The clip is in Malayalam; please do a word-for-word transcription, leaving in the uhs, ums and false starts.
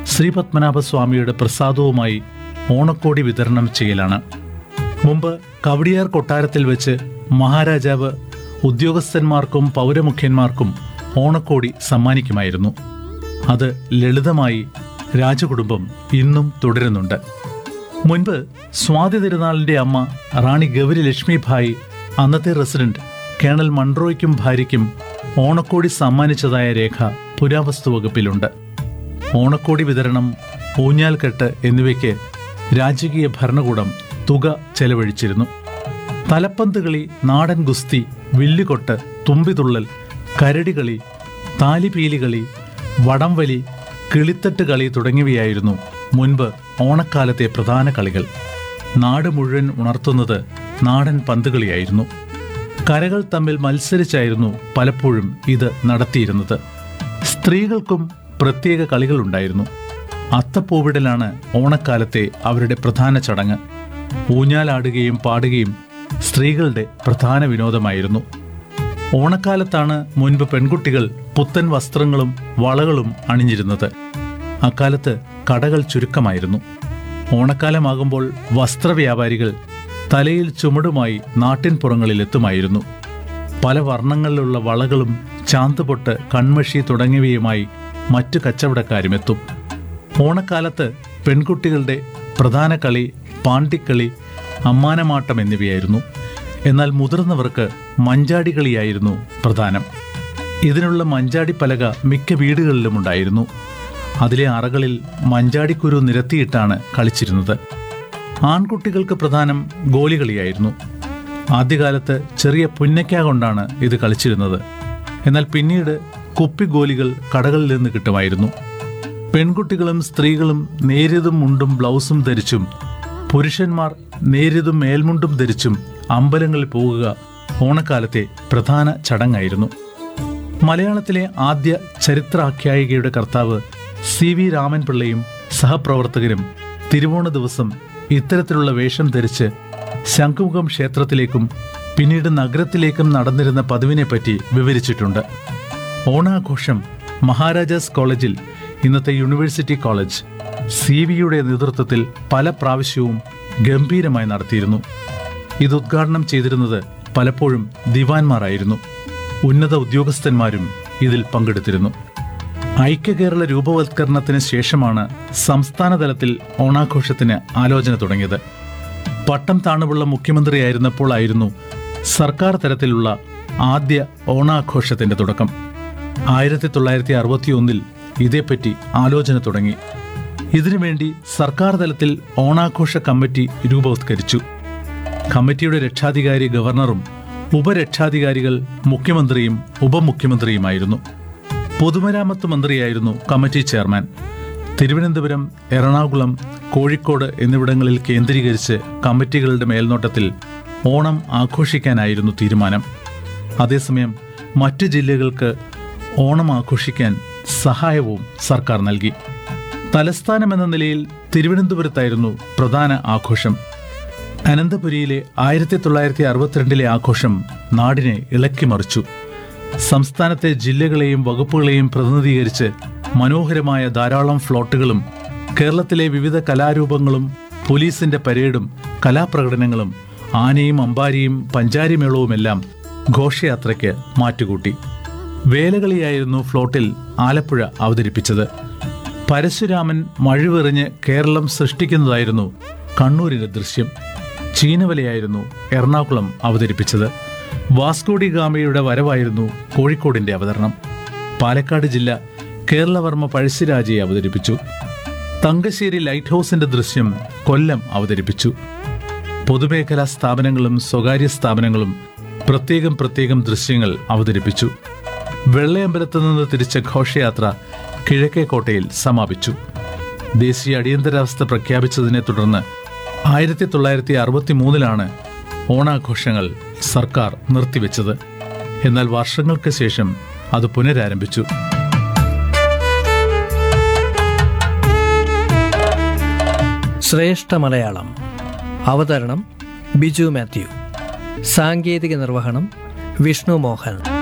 ശ്രീപത്മനാഭസ്വാമിയുടെ പ്രസാദവുമായി ഓണക്കോടി വിതരണം ചെയ്യലാണ്. മുമ്പ് കവടിയാർ കൊട്ടാരത്തിൽ വെച്ച് മഹാരാജാവ് ഉദ്യോഗസ്ഥന്മാർക്കും പൗരമുഖ്യന്മാർക്കും ഓണക്കോടി സമ്മാനിക്കുമായിരുന്നു. അത് ലളിതമായി രാജകുടുംബം ഇന്നും തുടരുന്നുണ്ട്. മുൻപ് സ്വാതി തിരുനാളിന്റെ അമ്മ റാണി ഗൗരി ലക്ഷ്മിഭായി അന്നത്തെ റെസിഡന്റ് കേണൽ മൺട്രോയ്ക്കും ഭാര്യയ്ക്കും ഓണക്കോടി സമ്മാനിച്ചതായ രേഖ പുരാവസ്തു വകുപ്പിലുണ്ട്. ഓണക്കോടി വിതരണം, ഊഞ്ഞാൽക്കെട്ട് എന്നിവയ്ക്ക് രാജകീയ ഭരണകൂടം തുക ചെലവഴിച്ചിരുന്നു. തലപ്പന്ത് കളി, നാടൻ ഗുസ്തി, വില്ലുകൊട്ട്, തുമ്പിതുള്ളൽ, കരടികളി, താലിപീലികളി, വടംവലി, കിളിത്തട്ട് കളി തുടങ്ങിയവയായിരുന്നു മുൻപ് ഓണക്കാലത്തെ പ്രധാന കളികൾ. നാട് മുഴുവൻ ഉണർത്തുന്നത് നാടൻ പന്തുകളിയായിരുന്നു. കരകൾ തമ്മിൽ മത്സരിച്ചായിരുന്നു പലപ്പോഴും ഇത് നടത്തിയിരുന്നത്. സ്ത്രീകൾക്കും പ്രത്യേക കളികളുണ്ടായിരുന്നു. അത്തപ്പൂവിടലാണ് ഓണക്കാലത്തെ അവരുടെ പ്രധാന ചടങ്ങ്. ഊഞ്ഞാലാടുകയും പാടുകയും സ്ത്രീകളുടെ പ്രധാന വിനോദമായിരുന്നു. ഓണക്കാലത്താണ് മുൻപ് പെൺകുട്ടികൾ പുത്തൻ വസ്ത്രങ്ങളും വളകളും അണിഞ്ഞിരുന്നത്. അക്കാലത്ത് കടകൾ ചുരുക്കമായിരുന്നു. ഓണക്കാലമാകുമ്പോൾ വസ്ത്രവ്യാപാരികൾ തലയിൽ ചുമടുമായി നാട്ടിൻപുറങ്ങളിൽ എത്തുമായിരുന്നു. പല വർണ്ണങ്ങളിലുള്ള വളകളും ചാന്തുപൊട്ട്, കൺമഷി തുടങ്ങിയവയുമായി മറ്റു കച്ചവടക്കാരും എത്തും. ഓണക്കാലത്ത് പെൺകുട്ടികളുടെ പ്രധാന കളി പാണ്ടിക്കളി, അമ്മാനമാട്ടം എന്നിവയായിരുന്നു. എന്നാൽ മുതിർന്നവർക്ക് മഞ്ചാടികളിയായിരുന്നു പ്രധാനം. ഇതിനുള്ള മഞ്ചാടി പലക മിക്ക വീടുകളിലും ഉണ്ടായിരുന്നു. അതിലെ അറകളിൽ മഞ്ചാടിക്കുരു നിരത്തിയിട്ടാണ് കളിച്ചിരുന്നത്. ആൺകുട്ടികൾക്ക് പ്രധാനം ഗോലികളിയായിരുന്നു. ആദ്യകാലത്ത് ചെറിയ പുന്നയ്ക്ക കൊണ്ടാണ് ഇത് കളിച്ചിരുന്നത്. എന്നാൽ പിന്നീട് കുപ്പിഗോലികൾ കടകളിൽ നിന്ന് കിട്ടുമായിരുന്നു. പെൺകുട്ടികളും സ്ത്രീകളും നേരിയതും മുണ്ടും ബ്ലൗസും ധരിച്ചും പുരുഷന്മാർ നേരിയതും മേൽമുണ്ടും ധരിച്ചും അമ്പലങ്ങളിൽ പോകുക ഓണക്കാലത്തെ പ്രധാന ചടങ്ങായിരുന്നു. മലയാളത്തിലെ ആദ്യ ചരിത്രാഖ്യായികയുടെ കർത്താവ് സി വി രാമൻപിള്ളയും സഹപ്രവർത്തകരും തിരുവോണ ദിവസം ഇത്തരത്തിലുള്ള വേഷം ധരിച്ച് ശംഖുമുഖം ക്ഷേത്രത്തിലേക്കും പിന്നീട് നഗരത്തിലേക്കും നടന്നിരുന്ന പതിവിനെപ്പറ്റി വിവരിച്ചിട്ടുണ്ട്. ഓണാഘോഷം മഹാരാജാസ് കോളേജിൽ, ഇന്നത്തെ യൂണിവേഴ്സിറ്റി കോളേജ്, സി വിയുടെ നേതൃത്വത്തിൽ പല പ്രാവശ്യവും ഗംഭീരമായി നടത്തിയിരുന്നു. ഇത് ഉദ്ഘാടനം ചെയ്തിരുന്നത് പലപ്പോഴും ദിവാൻമാരായിരുന്നു. ഉന്നത ഉദ്യോഗസ്ഥന്മാരും ഇതിൽ പങ്കെടുത്തിരുന്നു. ഐക്യകേരള രൂപവത്കരണത്തിന് ശേഷമാണ് സംസ്ഥാന തലത്തിൽ ഓണാഘോഷത്തിന് ആലോചന തുടങ്ങിയത്. പട്ടം താണുപിള്ള മുഖ്യമന്ത്രിയായിരുന്നപ്പോൾ ആയിരുന്നു സർക്കാർ തലത്തിലുള്ള ആദ്യ ഓണാഘോഷത്തിന്റെ തുടക്കം. ആയിരത്തി തൊള്ളായിരത്തി അറുപത്തി ഒന്നിൽ ഇതേപ്പറ്റി ആലോചന തുടങ്ങി. ഇതിനുവേണ്ടി സർക്കാർ തലത്തിൽ ഓണാഘോഷ കമ്മിറ്റി രൂപവത്കരിച്ചു. കമ്മിറ്റിയുടെ രക്ഷാധികാരി ഗവർണറും ഉപരക്ഷാധികാരികൾ മുഖ്യമന്ത്രിയും ഉപമുഖ്യമന്ത്രിയുമായിരുന്നു. പൊതുമരാമത്ത് മന്ത്രിയായിരുന്നു കമ്മിറ്റി ചെയർമാൻ. തിരുവനന്തപുരം, എറണാകുളം, കോഴിക്കോട് എന്നിവിടങ്ങളിൽ കേന്ദ്രീകരിച്ച് കമ്മിറ്റികളുടെ മേൽനോട്ടത്തിൽ ഓണം ആഘോഷിക്കാനായിരുന്നു തീരുമാനം. അതേസമയം മറ്റു ജില്ലകൾക്ക് ഓണം ആഘോഷിക്കാൻ സഹായവും സർക്കാർ നൽകി. തലസ്ഥാനമെന്ന നിലയിൽ തിരുവനന്തപുരത്തായിരുന്നു പ്രധാന ആഘോഷം. അനന്തപുരിയിലെ ആയിരത്തി തൊള്ളായിരത്തി അറുപത്തിരണ്ടിലെ ആഘോഷം നാടിനെ ഇളക്കിമറിച്ചു. സംസ്ഥാനത്തെ ജില്ലകളെയും വകുപ്പുകളെയും പ്രതിനിധീകരിച്ച് മനോഹരമായ ധാരാളം ഫ്ലോട്ടുകളും കേരളത്തിലെ വിവിധ കലാരൂപങ്ങളും പോലീസിന്റെ പരേഡും കലാപ്രകടനങ്ങളും ആനയും അമ്പാരിയും പഞ്ചാരിമേളവുമെല്ലാം ഘോഷയാത്രയ്ക്ക് മാറ്റുകൂട്ടി. വേലകളിയായിരുന്നു ഫ്ലോട്ടിൽ ആലപ്പുഴ അവതരിപ്പിച്ചത്. പരശുരാമൻ മഴുവെറിഞ്ഞ് കേരളം സൃഷ്ടിക്കുന്നതായിരുന്നു കണ്ണൂരിന്റെ ദൃശ്യം. ചീനവലയായിരുന്നു എറണാകുളം അവതരിപ്പിച്ചത്. വാസ്കോഡി ഗാമയുടെ വരവായിരുന്നു കോഴിക്കോടിന്റെ അവതരണം. പാലക്കാട് ജില്ല കേരളവർമ്മ പഴശ്ശിരാജയെ അവതരിപ്പിച്ചു. തങ്കശ്ശേരി ലൈറ്റ് ഹൗസിന്റെ ദൃശ്യം കൊല്ലം അവതരിപ്പിച്ചു. പൊതുമേഖലാ സ്ഥാപനങ്ങളും സ്വകാര്യ സ്ഥാപനങ്ങളും പ്രത്യേകം പ്രത്യേകം ദൃശ്യങ്ങൾ അവതരിപ്പിച്ചു. വെള്ളയമ്പലത്ത് നിന്ന് തിരിച്ച ഘോഷയാത്ര കിഴക്കേക്കോട്ടയിൽ സമാപിച്ചു. ദേശീയ അടിയന്തരാവസ്ഥ പ്രഖ്യാപിച്ചതിനെ തുടർന്ന് ആയിരത്തി തൊള്ളായിരത്തി അറുപത്തി മൂന്നിലാണ് ഓണാഘോഷങ്ങൾ സർക്കാർ നിർത്തിവെച്ചത്. എന്നാൽ വർഷങ്ങൾക്ക് ശേഷം അത് പുനരാരംഭിച്ചു. ശ്രേഷ്ഠ മലയാളം അവതരണം ബിജു മാത്യു. സാങ്കേതിക നിർവഹണം വിഷ്ണു മോഹൻ.